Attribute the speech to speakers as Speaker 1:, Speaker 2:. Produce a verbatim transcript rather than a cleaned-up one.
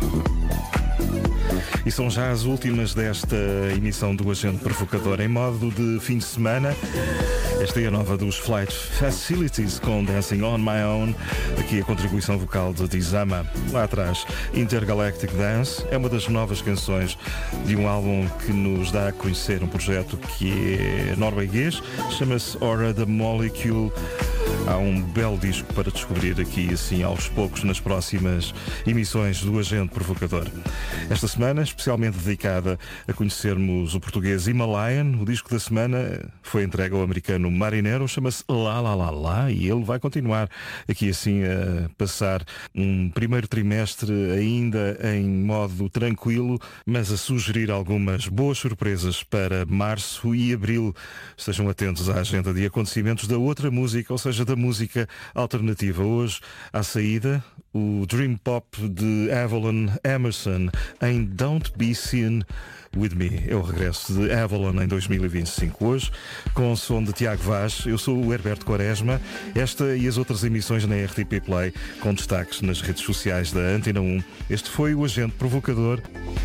Speaker 1: E são já as últimas desta emissão do Agente Provocador em modo de fim de semana. Esta é a nova dos Flight Facilities com Dancing on My Own. Aqui a contribuição vocal de Dizama. Lá atrás, Intergalactic Dance é uma das novas canções de um álbum que nos dá a conhecer um projeto que é norueguês, chama-se Aura the Molecule. Há um belo disco para descobrir aqui, assim, aos poucos, nas próximas emissões do Agente Provocador. Esta semana, especialmente dedicada a conhecermos o português Himalayan, o disco da semana foi entregue ao americano Marinero, chama-se Lá Lá Lá Lá, e ele vai continuar aqui, assim, a passar um primeiro trimestre ainda em modo tranquilo, mas a sugerir algumas boas surpresas para março e abril. Estejam atentos à agenda de acontecimentos da outra música, ou seja, da música alternativa. Hoje, à saída, o Dream Pop de Avalon Emerson em Don't Be Seen With Me. É o regresso de Avalon em dois mil e vinte e cinco. Hoje, com o som de Tiago Vaz, eu sou o Herberto Quaresma. Esta e as outras emissões na R T P Play, com destaques nas redes sociais da Antena um. Este foi o Agente Provocador.